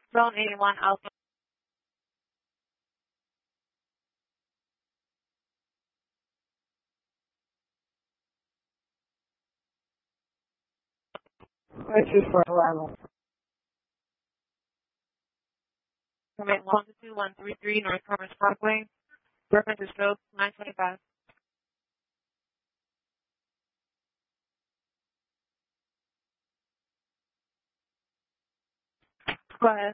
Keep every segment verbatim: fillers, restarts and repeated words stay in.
Zone eighty-one Alpha. This is for arrival. Commit one two one three three North Commerce Parkway. Reference is stroke nine twenty-five. Go ahead.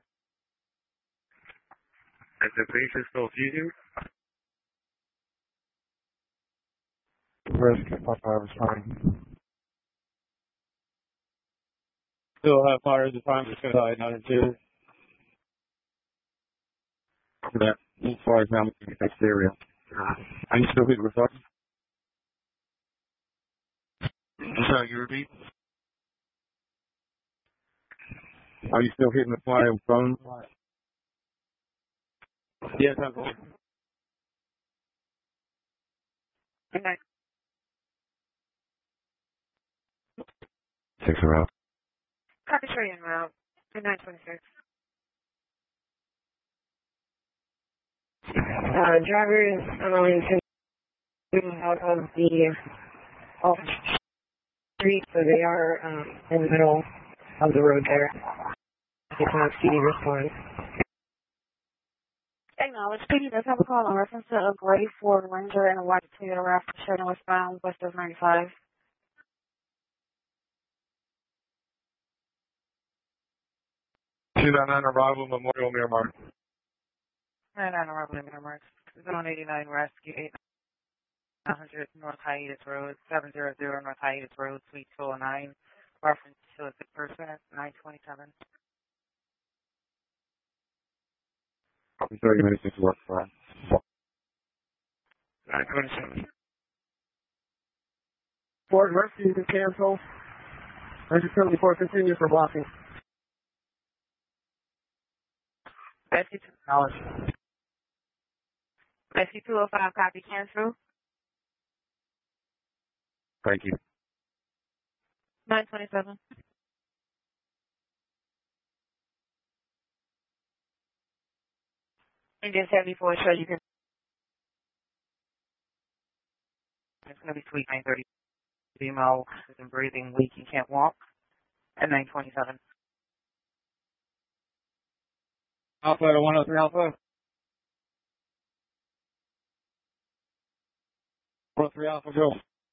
Is the patient still seizing? Risk, Papa was fine. Still have fire at the time, just gonna die, not into That, as far as I'm exterior. Are you still hitting with us? I'm sorry, you repeat? Are you still hitting the fire on phone? Yes, I'm going. Good night. Six around. Copy three en route. Good night, twenty-six. Uh, driver is unwilling to move out of the off street, so they are um, in the middle of the road there. It's not speedy response. Acknowledge. P D does have a call in reference to a gray Ford Ranger and a white Toyota RAV four showing westbound west of ninety-five. two nine nine arrival, Memorial Miramar. nine nine arrival in Miramar. Zone eighty-nine rescue eight nine hundred North Hiatus Road, seven hundred North Hiatus Road, Suite two oh nine. Reference to a sick person at nine twenty-seven. Copy thirty minutes into work, fine. nine twenty-seven. Ford rescue to cancel. one seventy-four continue for blocking. Rescue two dollars. Rescue two oh five copy cancel. Thank you. nine twenty-seven. Indian seventy-four, sure you can. It's going to be Suite nine thirty. Female isn't breathing, weak, and can't walk. At nine twenty-seven. Alpha to one oh three Alpha. one oh three Alpha, go.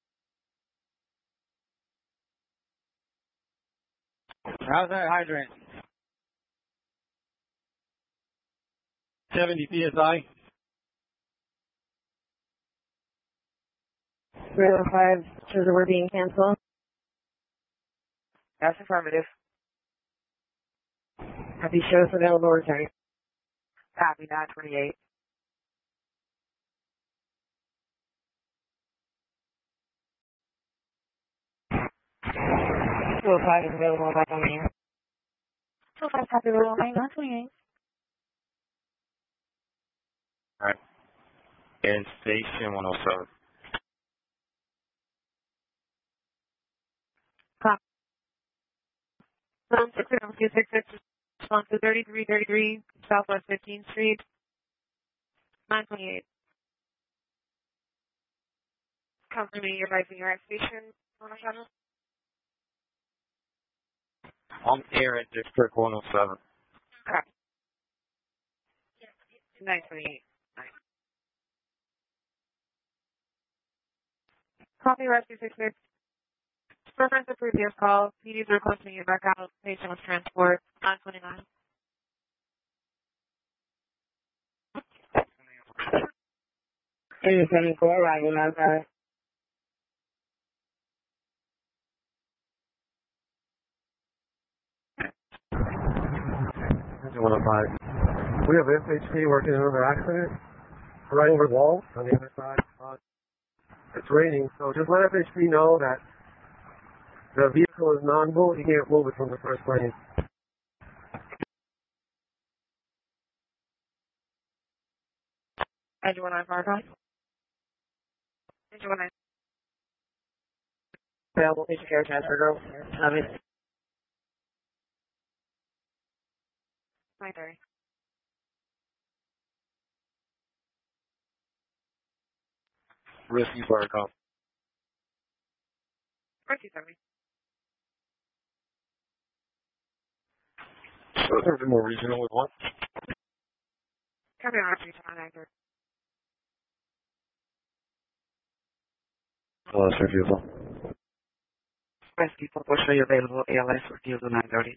How's that hydrant? seventy P S I. three oh five shows that we're being canceled. That's affirmative. Copy shows available return. Copy nine twenty-eight. two oh five is available back on here. two oh five copy available nine twenty-eight. Alright. And station one oh seven. Copy. Zone six seven two six six. Response to thirty-three thirty-three Southwest fifteenth Street. nine twenty-eight. Confirming your life and your station. one oh seven. On air at District one oh seven. Copy. nine twenty-eight. Copy rescue six six. Reference to previous call. P Ds requesting you back out. Patient with transport. nine twenty-nine. eighty-seven four arrival now, sorry. one oh five. We have F H P working another accident right over the wall on the other side. Uh, it's raining, so just let F H P know that the vehicle is non-movable. You can't move it from the first lane. Engine one nine five five. Engine one nine. Available patient care transfer girl. Um, nine thirty. Rescue Fire Comp. Rescue seventy. So there's more regional with one. Copy on Rescue nine thirty. Hello, sir, vehicle. Rescue four, will show you available A L S refusal nine thirty.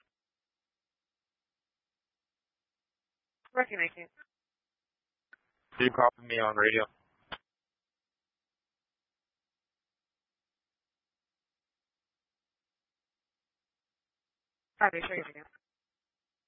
Rescue nineteen. Do you copy me on radio? Copy, show you again.